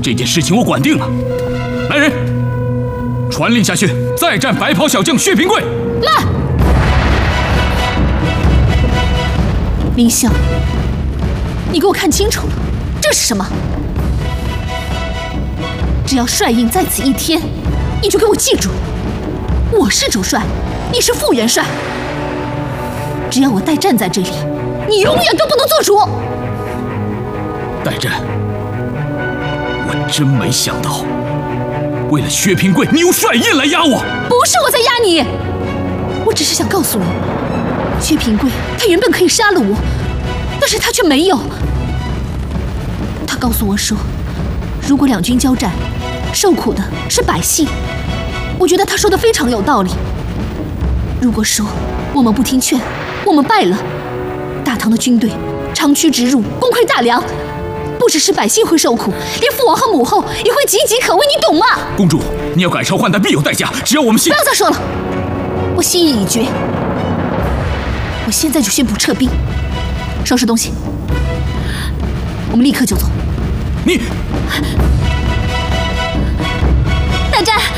这件事情我管定了。来人，传令下去，再战白袍小将薛平贵。 慢！林香，你给我看清楚了，这是什么？只要帅印在此一天，你就给我记住，我是主帅，你是副元帅。只要我待战在这里，你永远都不能做主。 待战，我真没想到，为了薛平贵，你用帅印来压我。 不是我在压你，我只是想告诉你，薛平贵他原本可以杀了我，但是他却没有。他告诉我说，如果两军交战，受苦的是百姓。我觉得他说的非常有道理。如果说我们不听劝，我们败了，大唐的军队长驱直入，攻溃大梁，不只是百姓会受苦，连父王和母后也会岌岌可危，你懂吗？ 公主，你要改朝换代必有代价，只要我们不要再说了，我心意已决，我现在就宣布撤兵，收拾东西，我们立刻就走。 你大战。